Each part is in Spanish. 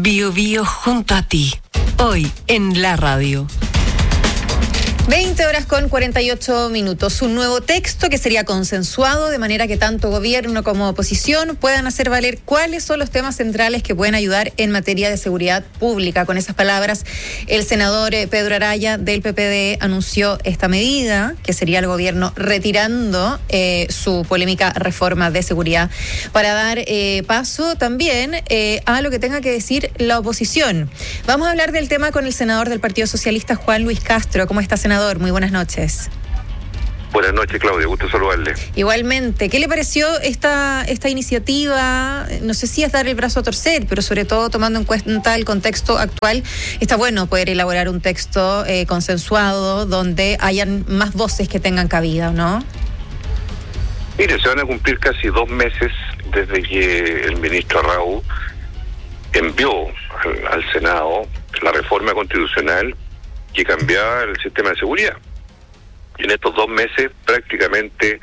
Bio Bio junto a ti. Hoy en la radio. 20:48. Un nuevo texto que sería consensuado de manera que tanto gobierno como oposición puedan hacer valer cuáles son los temas centrales que pueden ayudar en materia de seguridad pública. Con esas palabras, el senador Pedro Araya del PPD anunció esta medida, que sería el gobierno retirando su polémica reforma de seguridad, para dar paso también a lo que tenga que decir la oposición. Vamos a hablar del tema con el senador del Partido Socialista, Juan Luis Castro. ¿Cómo está, senador? Muy buenas noches. Buenas noches, Claudia, gusto saludarle. Igualmente, ¿qué le pareció esta iniciativa? No sé si es dar el brazo a torcer, pero sobre todo tomando en cuenta el contexto actual, está bueno poder elaborar un texto consensuado donde hayan más voces que tengan cabida, ¿no? Mire, se van a cumplir casi 2 meses desde que el ministro Arrau envió al Senado la reforma constitucional que cambiaba el sistema de seguridad. Y en estos 2 meses prácticamente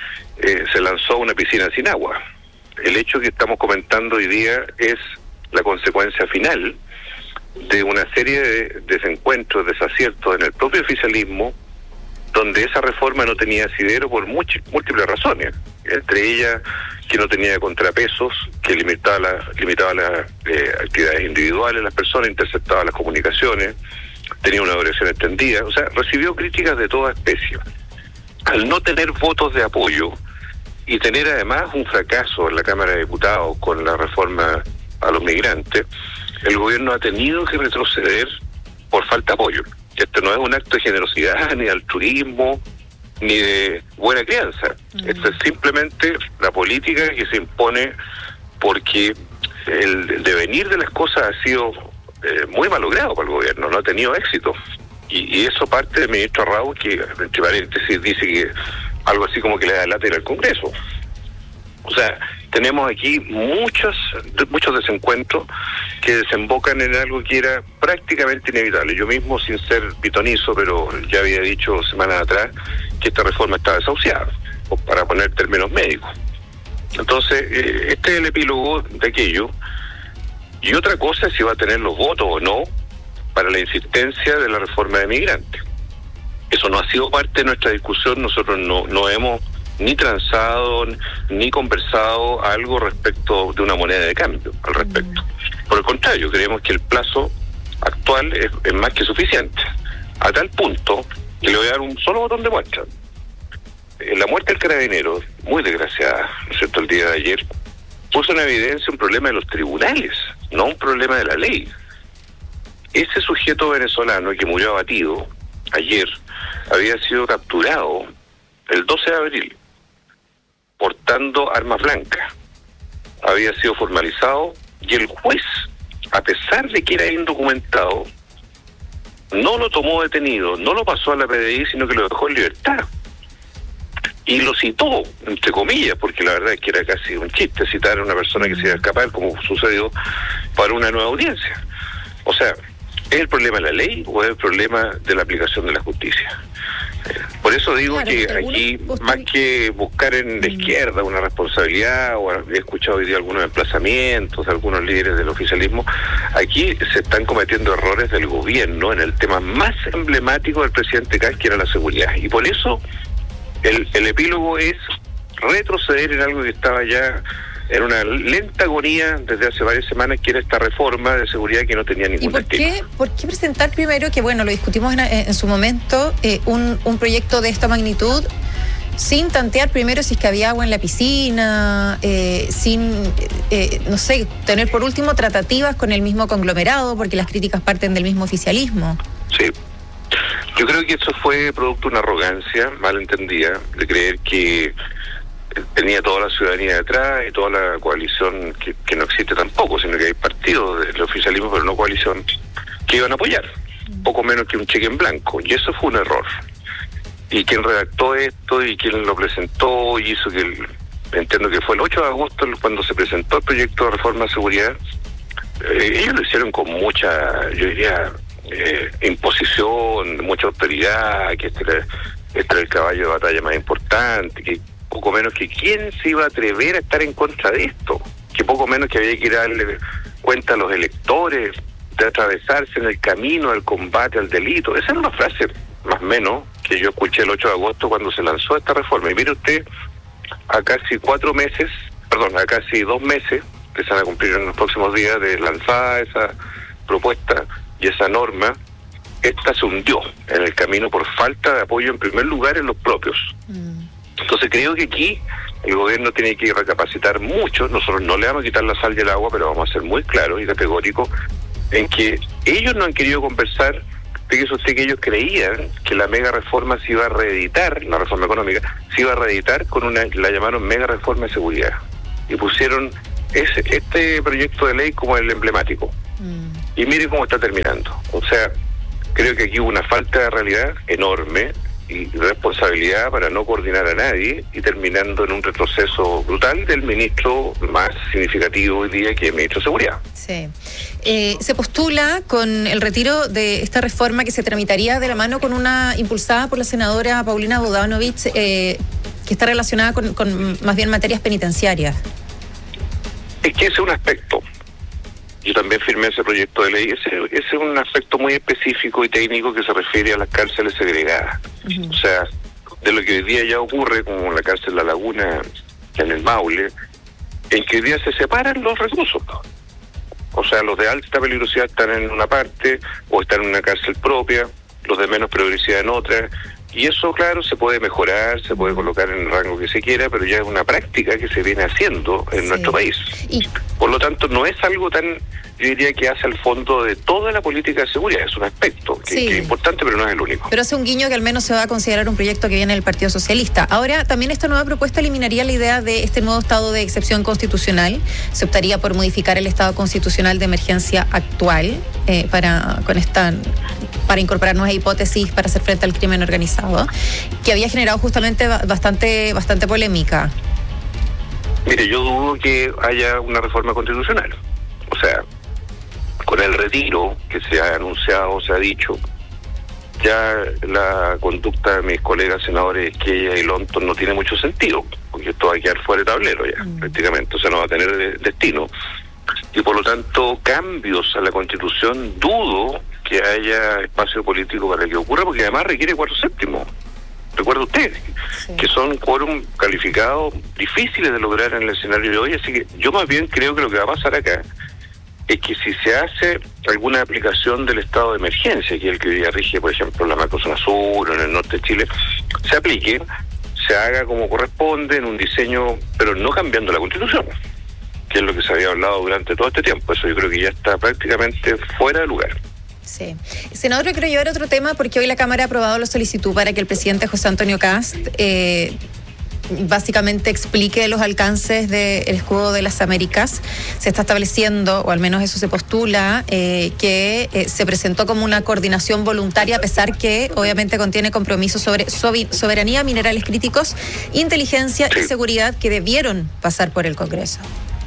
se lanzó una piscina sin agua. El hecho que estamos comentando hoy día es la consecuencia final de una serie de desencuentros, desaciertos en el propio oficialismo, donde esa reforma no tenía asidero por múltiples razones, entre ellas que no tenía contrapesos, que limitaba las actividades individuales, las personas, interceptaba las comunicaciones, tenía una duración extendida, o sea, recibió críticas de toda especie. Al no tener votos de apoyo y tener además un fracaso en la Cámara de Diputados con la reforma a los migrantes, el gobierno ha tenido que retroceder por falta de apoyo. Esto no es un acto de generosidad, ni de altruismo, ni de buena crianza. Esto es simplemente la política que se impone porque el devenir de las cosas ha sido muy malogrado para el gobierno, no ha tenido éxito. Y eso parte del ministro Arrau, que entre paréntesis dice que algo así como que le da lata al Congreso. O sea, tenemos aquí muchos desencuentros que desembocan en algo que era prácticamente inevitable. Yo mismo, sin ser pitonizo, pero ya había dicho semanas atrás que esta reforma estaba desahuciada, para poner términos médicos. Entonces, este es el epílogo de aquello. Y otra cosa es si va a tener los votos o no para la insistencia de la reforma de migrantes. Eso no ha sido parte de nuestra discusión. Nosotros no hemos ni transado ni conversado algo respecto de una moneda de cambio al respecto. Por el contrario, creemos que el plazo actual es más que suficiente, a tal punto que le voy a dar un solo botón de muestra. La muerte del carabinero, muy desgraciada, ¿no es cierto?, el día de ayer, puso en evidencia un problema de los tribunales, no un problema de la ley. Ese sujeto venezolano que murió abatido ayer había sido capturado el 12 de abril portando armas blancas. Había sido formalizado y el juez, a pesar de que era indocumentado, no lo tomó detenido, no lo pasó a la PDI, sino que lo dejó en libertad. Y lo citó, entre comillas, porque la verdad es que era casi un chiste citar a una persona que se iba a escapar, como sucedió, para una nueva audiencia. O sea, ¿es el problema de la ley o es el problema de la aplicación de la justicia? Por eso digo que aquí, más que buscar en la izquierda una responsabilidad, o he escuchado hoy día algunos emplazamientos de algunos líderes del oficialismo, aquí se están cometiendo errores del gobierno en el tema más emblemático del presidente Kast, que era la seguridad. Y por eso el epílogo es retroceder en algo que estaba ya en una lenta agonía desde hace varias semanas, que era esta reforma de seguridad que no tenía ningún destino. ¿Y por qué presentar primero, que bueno, lo discutimos en su momento, un proyecto de esta magnitud sin tantear primero si es que había agua en la piscina, sin, no sé, tener por último tratativas con el mismo conglomerado, porque las críticas parten del mismo oficialismo? Sí. Yo creo que eso fue producto de una arrogancia mal entendida, de creer que tenía toda la ciudadanía detrás y toda la coalición, que no existe tampoco, sino que hay partidos del oficialismo, pero no coalición, que iban a apoyar, poco menos que un cheque en blanco, y eso fue un error. Y quien redactó esto y quien lo presentó y hizo que, entiendo que fue el 8 de agosto cuando se presentó el proyecto de reforma de seguridad, ellos lo hicieron con mucha, yo diría, imposición, mucha autoridad, que este era el caballo de batalla más importante, que poco menos que quién se iba a atrever a estar en contra de esto, que poco menos que había que darle cuenta a los electores de atravesarse en el camino del combate al delito. Esa era una frase, más o menos, que yo escuché el 8 de agosto cuando se lanzó esta reforma. Y mire usted, a casi 2 meses, que se van a cumplir en los próximos días de lanzada esa propuesta y esa norma, esta se hundió en el camino por falta de apoyo, en primer lugar, en los propios. Entonces creo que aquí el gobierno tiene que recapacitar mucho. Nosotros no le vamos a quitar la sal y el agua, pero vamos a ser muy claros y categóricos en que ellos no han querido conversar. Fíjese usted que ellos creían que la mega reforma se iba a reeditar, la reforma económica, se iba a reeditar con la llamaron mega reforma de seguridad. Y pusieron este proyecto de ley como el emblemático. Y mire cómo está terminando. O sea, creo que aquí hubo una falta de realidad enorme y responsabilidad para no coordinar a nadie, y terminando en un retroceso brutal del ministro más significativo hoy día, que es el ministro de Seguridad. Sí. Se postula con el retiro de esta reforma que se tramitaría de la mano con una impulsada por la senadora Paulina Bodanovich, que está relacionada con más bien materias penitenciarias. Es que ese es un aspecto. Yo también firmé ese proyecto de ley. Ese es un aspecto muy específico y técnico que se refiere a las cárceles segregadas. O sea, de lo que hoy día ya ocurre, como la cárcel La Laguna en el Maule, en que hoy día se separan los reclusos. O sea, los de alta peligrosidad están en una parte o están en una cárcel propia, los de menos peligrosidad en otra. Y eso, claro, se puede mejorar, se puede colocar en el rango que se quiera, pero ya es una práctica que se viene haciendo en nuestro país. Por lo tanto, no es algo tan, yo diría, que hace al fondo de toda la política de seguridad. Es un aspecto que es importante, pero no es el único. Pero hace un guiño que al menos se va a considerar un proyecto que viene del Partido Socialista. Ahora, también esta nueva propuesta eliminaría la idea de este nuevo estado de excepción constitucional. Se optaría por modificar el estado constitucional de emergencia actual para incorporar nuevas hipótesis para hacer frente al crimen organizado, que había generado justamente bastante polémica. Mire, yo dudo que haya una reforma constitucional. O sea, con el retiro que se ha anunciado, se ha dicho, ya la conducta de mis colegas senadores Esquella y Lonton no tiene mucho sentido, porque esto va a quedar fuera de tablero ya, prácticamente. O sea, no va a tener destino. Y por lo tanto, cambios a la Constitución, dudo que haya espacio político para que ocurra, porque además requiere 4/7. Recuerda usted que son quórum calificados difíciles de lograr en el escenario de hoy, así que yo más bien creo que lo que va a pasar acá es que si se hace alguna aplicación del estado de emergencia, que es el que hoy día rige, por ejemplo, en la macrozona sur o en el norte de Chile, se aplique, se haga como corresponde en un diseño, pero no cambiando la Constitución, que es lo que se había hablado durante todo este tiempo. Eso yo creo que ya está prácticamente fuera de lugar. Sí. Senador, quiero llevar otro tema, porque hoy la Cámara ha aprobado la solicitud para que el presidente José Antonio Kast básicamente explique los alcances del escudo de las Américas. Se está estableciendo, o al menos eso se postula, que se presentó como una coordinación voluntaria, a pesar que obviamente contiene compromisos sobre soberanía, minerales críticos, inteligencia y seguridad que debieron pasar por el Congreso.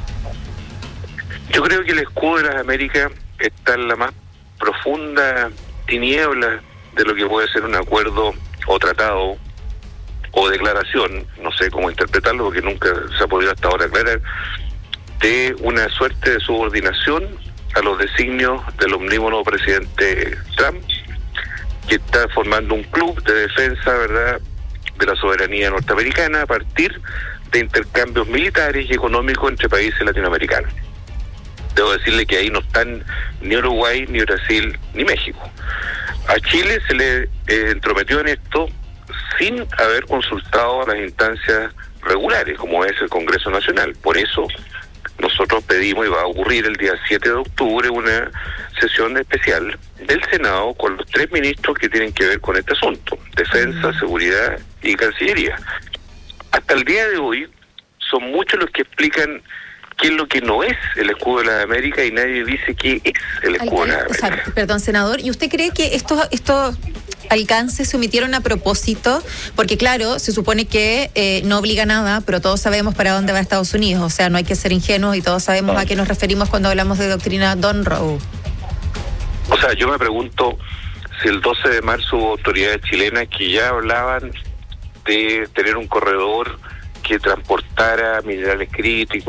Yo creo que el escudo de las Américas está en la más profunda tiniebla de lo que puede ser un acuerdo o tratado o declaración, no sé cómo interpretarlo porque nunca se ha podido hasta ahora aclarar, de una suerte de subordinación a los designios del omnímodo presidente Trump, que está formando un club de defensa, ¿verdad?, de la soberanía norteamericana a partir de intercambios militares y económicos entre países latinoamericanos. Debo decirle que ahí no están ni Uruguay, ni Brasil, ni México. A Chile se le entrometió en esto sin haber consultado a las instancias regulares, como es el Congreso Nacional. Por eso nosotros pedimos, y va a ocurrir el día 7 de octubre, una sesión especial del Senado con los 3 ministros que tienen que ver con este asunto: Defensa, Seguridad y Cancillería. Hasta el día de hoy son muchos los que explican qué es lo que no es el escudo de las Américas y nadie dice qué es el escudo de las Américas. Perdón, senador, ¿y usted cree que estos alcances se omitieron a propósito? Porque claro, se supone que no obliga a nada, pero todos sabemos para dónde va Estados Unidos. O sea, no hay que ser ingenuos y todos sabemos a qué nos referimos cuando hablamos de doctrina Monroe. O sea, yo me pregunto si el 12 de marzo hubo autoridades chilenas que ya hablaban de tener un corredor que transportara minerales críticos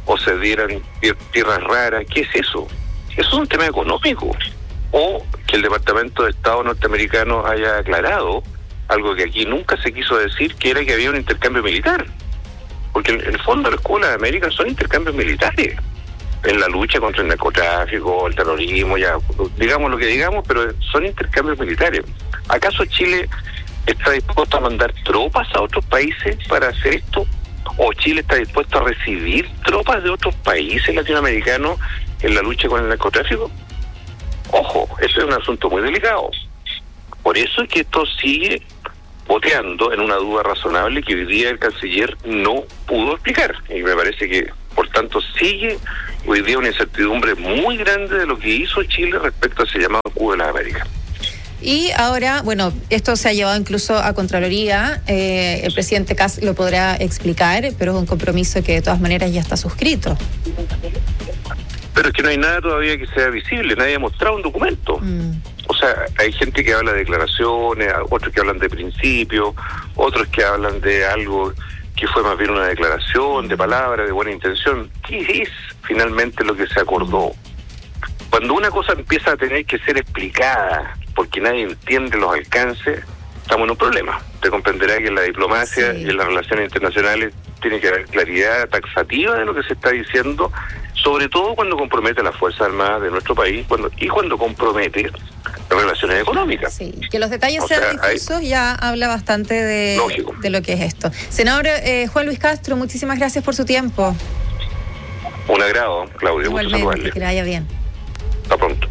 o se dieran tierras raras. ¿Qué es eso? Eso es un tema económico. O que el Departamento de Estado norteamericano haya aclarado algo que aquí nunca se quiso decir, que era que había un intercambio militar. Porque en el fondo la Escuela de América son intercambios militares en la lucha contra el narcotráfico, el terrorismo, ya digamos lo que digamos, pero son intercambios militares. ¿Acaso Chile está dispuesto a mandar tropas a otros países para hacer esto? ¿O Chile está dispuesto a recibir tropas de otros países latinoamericanos en la lucha con el narcotráfico? Ojo, eso es un asunto muy delicado. Por eso es que esto sigue boteando en una duda razonable que hoy día el canciller no pudo explicar. Y me parece que, por tanto, sigue hoy día una incertidumbre muy grande de lo que hizo Chile respecto a ese llamado Cuba de las Américas. Y ahora, bueno, esto se ha llevado incluso a Contraloría. El presidente Kast lo podrá explicar, pero es un compromiso que de todas maneras ya está suscrito. Pero es que no hay nada todavía que sea visible, nadie ha mostrado un documento. O sea, hay gente que habla de declaraciones, otros que hablan de principios, otros que hablan de algo que fue más bien una declaración, de palabra, de buena intención. ¿Qué es finalmente lo que se acordó? Cuando una cosa empieza a tener que ser explicada porque nadie entiende los alcances, estamos en un problema. Te comprenderá que en la diplomacia y en las relaciones internacionales tiene que haber claridad taxativa de lo que se está diciendo, sobre todo cuando compromete a las Fuerzas Armadas de nuestro país cuando compromete las relaciones económicas. Sí, que los detalles sean difusos ya habla bastante de lo que es esto. Senador Juan Luis Castro, muchísimas gracias por su tiempo. Un agrado, Claudio. Igualmente, que le vaya bien. Hasta pronto.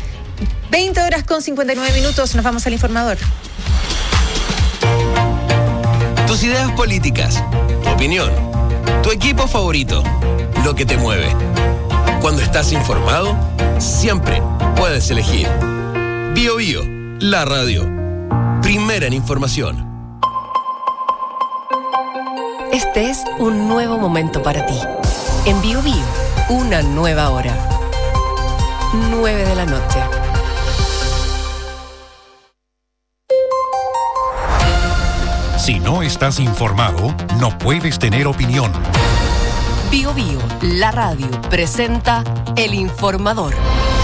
20:59, nos vamos al informador. Tus ideas políticas, tu opinión, tu equipo favorito, lo que te mueve. Cuando estás informado, siempre puedes elegir Bio Bio, la radio. Primera en información. Este es un nuevo momento para ti. En Bio Bio, una nueva hora. 9 de la noche. Si no estás informado, no puedes tener opinión. Bio Bio, la radio, presenta El Informador.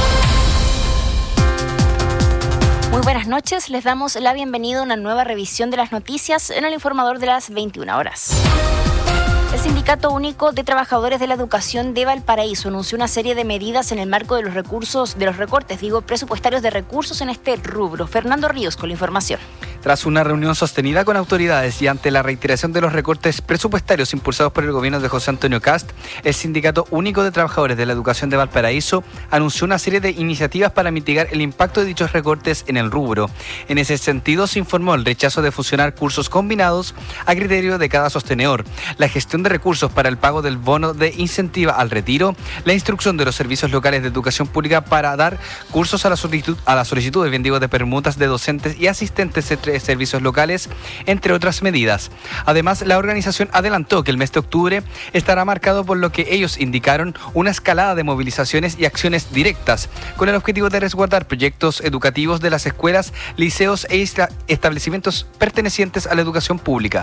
Muy buenas noches, les damos la bienvenida a una nueva revisión de las noticias en El Informador de las 21 horas. El Sindicato Único de Trabajadores de la Educación de Valparaíso anunció una serie de medidas en el marco de los recortes presupuestarios de recursos en este rubro. Fernando Ríos con la información. Tras una reunión sostenida con autoridades y ante la reiteración de los recortes presupuestarios impulsados por el gobierno de José Antonio Kast, el Sindicato Único de Trabajadores de la Educación de Valparaíso anunció una serie de iniciativas para mitigar el impacto de dichos recortes en el rubro. En ese sentido, se informó el rechazo de fusionar cursos combinados a criterio de cada sostenedor, la gestión de recursos para el pago del bono de incentiva al retiro, la instrucción de los servicios locales de educación pública para dar cursos a la solicitud de permutas de docentes y asistentes entre servicios locales, entre otras medidas. Además, la organización adelantó que el mes de octubre estará marcado por lo que ellos indicaron una escalada de movilizaciones y acciones directas, con el objetivo de resguardar proyectos educativos de las escuelas, liceos e establecimientos pertenecientes a la educación pública.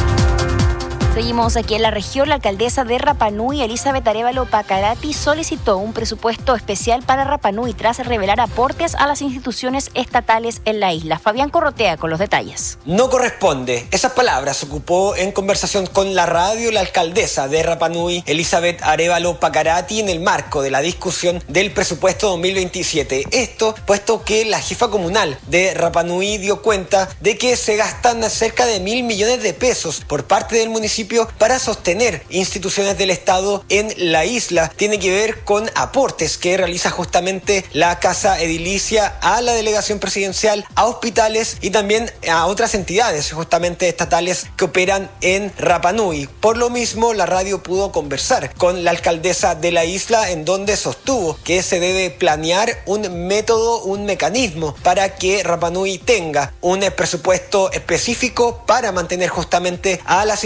Seguimos aquí en la región. La alcaldesa de Rapa Nui, Elizabeth Arévalo Pacarati, solicitó un presupuesto especial para Rapa Nui tras revelar aportes a las instituciones estatales en la isla. Fabián Corrotea con los detalles. No corresponde. Esas palabras ocupó en conversación con la radio la alcaldesa de Rapa Nui, Elizabeth Arévalo Pacarati, en el marco de la discusión del presupuesto 2027. Esto puesto que la jefa comunal de Rapa Nui dio cuenta de que se gastan cerca de 1.000 millones de pesos por parte del municipio para sostener instituciones del Estado en la isla. Tiene que ver con aportes que realiza justamente la Casa Edilicia a la delegación presidencial, a hospitales y también a otras entidades justamente estatales que operan en Rapa Nui. Por lo mismo, la radio pudo conversar con la alcaldesa de la isla, en donde sostuvo que se debe planear un método, un mecanismo para que Rapa Nui tenga un presupuesto específico para mantener justamente a las instituciones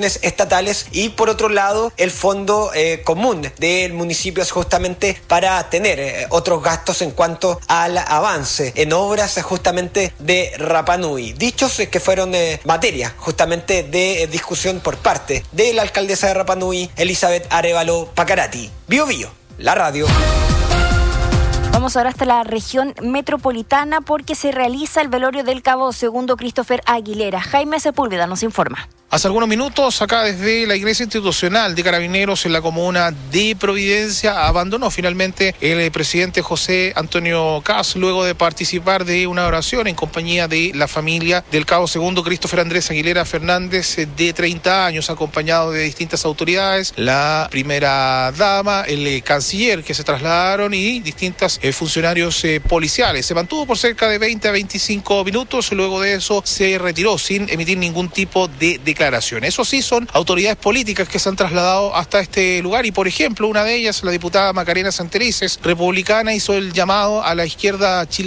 instituciones estatales, y por otro lado el fondo común del municipio es justamente para tener otros gastos en cuanto al avance en obras justamente de Rapa Nui. Dichos que fueron materia justamente de discusión por parte de la alcaldesa de Rapa Nui, Elizabeth Arévalo Pacarati. Bio Bio, la radio. Vamos ahora hasta la región metropolitana porque se realiza el velorio del cabo segundo Christopher Aguilera. Jaime Sepúlveda nos informa. Hace algunos minutos, acá desde la Iglesia Institucional de Carabineros en la comuna de Providencia, abandonó finalmente el presidente José Antonio Kast luego de participar de una oración en compañía de la familia del cabo segundo Christopher Andrés Aguilera Fernández, de 30 años, acompañado de distintas autoridades, la primera dama, el canciller que se trasladaron y distintos funcionarios policiales. Se mantuvo por cerca de 20 a 25 minutos, luego de eso se retiró sin emitir ningún tipo de declaración. Eso sí, son autoridades políticas que se han trasladado hasta este lugar y, por ejemplo, una de ellas, la diputada Macarena Santelices, republicana, hizo el llamado a la izquierda chilena